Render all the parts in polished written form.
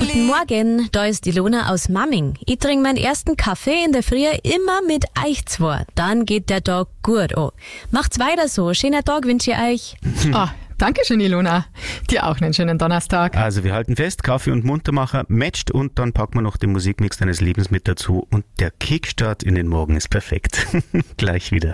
Guten Morgen, da ist die Lona aus Mamming. Ich trinke meinen ersten Kaffee in der Früh immer mit euch zwei. Dann geht der Tag gut an. Macht's weiter so. Schönen Tag wünsche ich euch. Danke schön, Ilona. Dir auch einen schönen Donnerstag. Also wir halten fest, Kaffee und Muntermacher matcht und dann packen wir noch den Musikmix deines Lebens mit dazu und der Kickstart in den Morgen ist perfekt. Gleich wieder.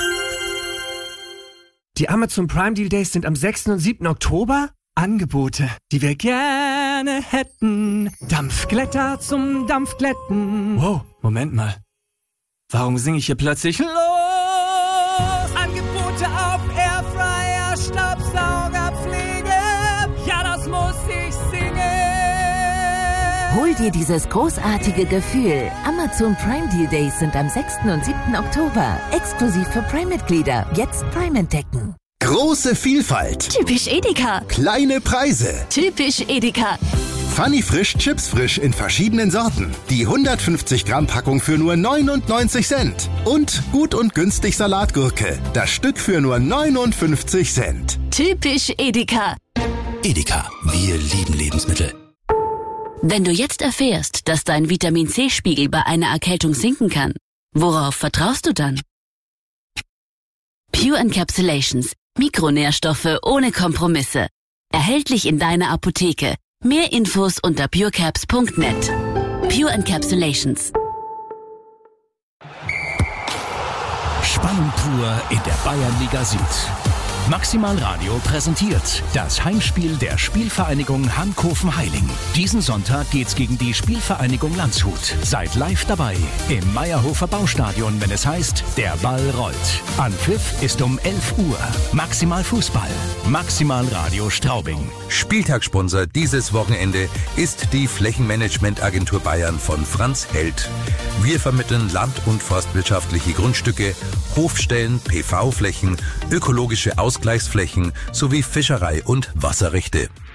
Die Amazon Prime Deal Days sind am 6. und 7. Oktober. Angebote, die wir gerne hätten. Dampfglätter zum Dampfglätten. Wow, Moment mal. Warum singe ich hier plötzlich los? Angebote auf Airfryer, Staubsaugerpflege. Ja, das muss ich singen. Hol dir dieses großartige Gefühl. Amazon Prime Deal Days sind am 6. und 7. Oktober. Exklusiv für Prime-Mitglieder. Jetzt Prime entdecken. Große Vielfalt. Typisch Edeka. Kleine Preise. Typisch Edeka. Funny Frisch, Chips frisch in verschiedenen Sorten. Die 150 Gramm Packung für nur 99 Cent. Und gut und günstig Salatgurke. Das Stück für nur 59 Cent. Typisch Edeka. Edeka, wir lieben Lebensmittel. Wenn du jetzt erfährst, dass dein Vitamin-C-Spiegel bei einer Erkältung sinken kann, worauf vertraust du dann? Pure Encapsulations. Mikronährstoffe ohne Kompromisse. Erhältlich in deiner Apotheke. Mehr Infos unter purecaps.net. Pure Encapsulations. Spannung pur in der Bayernliga Süd. Maximal Radio präsentiert das Heimspiel der Spielvereinigung Hankhofen-Heiling. Diesen Sonntag geht's gegen die Spielvereinigung Landshut. Seid live dabei im Meierhofer Baustadion, wenn es heißt, der Ball rollt. Anpfiff ist um 11 Uhr. Maximal Fußball. Maximal Radio Straubing. Spieltagssponsor dieses Wochenende ist die Flächenmanagement-Agentur Bayern von Franz Held. Wir vermitteln land- und forstwirtschaftliche Grundstücke, Hofstellen, PV-Flächen, ökologische Ausgleichsflächen sowie Fischerei- und Wasserrechte.